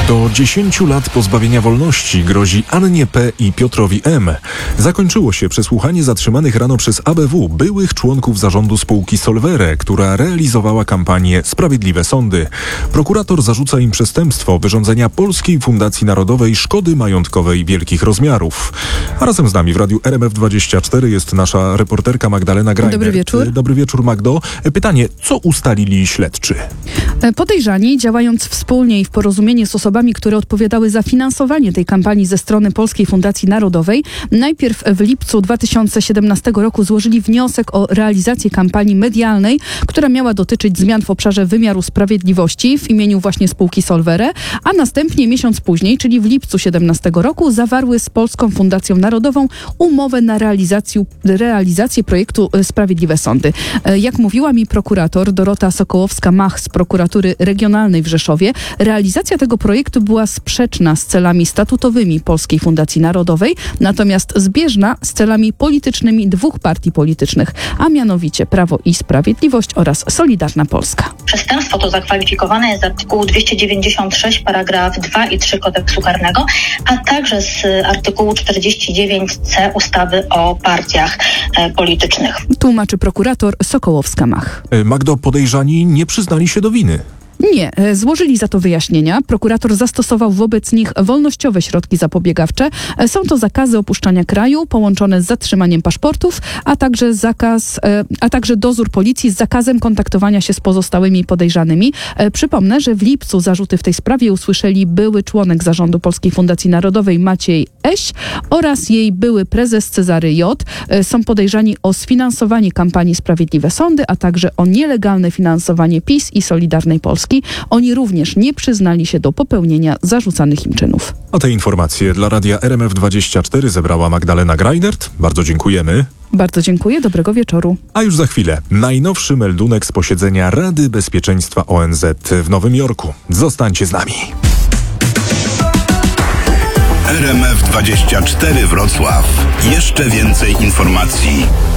Do 10 lat pozbawienia wolności grozi Annie P. i Piotrowi M. Zakończyło się przesłuchanie zatrzymanych rano przez ABW byłych członków zarządu spółki Solvere, która realizowała kampanię Sprawiedliwe Sądy. Prokurator zarzuca im przestępstwo wyrządzenia Polskiej Fundacji Narodowej szkody majątkowej wielkich rozmiarów. A razem z nami w Radiu RMF24 jest nasza reporterka Magdalena Grajner. Dobry wieczór. Dobry wieczór, Magdo. Pytanie, co ustalili śledczy? Podejrzani, działając wspólnie i w porozumieniu z osobami, które odpowiadały za finansowanie tej kampanii ze strony Polskiej Fundacji Narodowej, najpierw w lipcu 2017 roku złożyli wniosek o realizację kampanii medialnej, która miała dotyczyć zmian w obszarze wymiaru sprawiedliwości w imieniu właśnie spółki Solvere, a następnie miesiąc później, czyli w lipcu 2017 roku, zawarły z Polską Fundacją Narodową umowę na realizację projektu Sprawiedliwe Sądy. Jak mówiła mi prokurator Dorota Sokołowska-Mach z prokuratury regionalnej w Rzeszowie, realizacja tego projektu była sprzeczna z celami statutowymi Polskiej Fundacji Narodowej, natomiast zbieżna z celami politycznymi dwóch partii politycznych, a mianowicie Prawo i Sprawiedliwość oraz Solidarna Polska. Przestępstwo to zakwalifikowane jest z artykułu 296 paragraf 2 i 3 kodeksu karnego, a także z artykułu 49c ustawy o partiach politycznych. Tłumaczy prokurator Sokołowska-Mach. Magdo, podejrzani nie przyznali się do winy. Nie, złożyli za to wyjaśnienia. Prokurator zastosował wobec nich wolnościowe środki zapobiegawcze. Są to zakazy opuszczania kraju połączone z zatrzymaniem paszportów, a także dozór policji z zakazem kontaktowania się z pozostałymi podejrzanymi. Przypomnę, że w lipcu zarzuty w tej sprawie usłyszeli były członek zarządu Polskiej Fundacji Narodowej Maciej Eś oraz jej były prezes Cezary J. Są podejrzani o sfinansowanie kampanii Sprawiedliwe Sądy, a także o nielegalne finansowanie PiS i Solidarnej Polski. Oni również nie przyznali się do popełnienia zarzucanych im czynów. A te informacje dla Radia RMF24 zebrała Magdalena Grajnert. Bardzo dziękujemy. Bardzo dziękuję, dobrego wieczoru. A już za chwilę najnowszy meldunek z posiedzenia Rady Bezpieczeństwa ONZ w Nowym Jorku. Zostańcie z nami. RMF24 Wrocław. Jeszcze więcej informacji.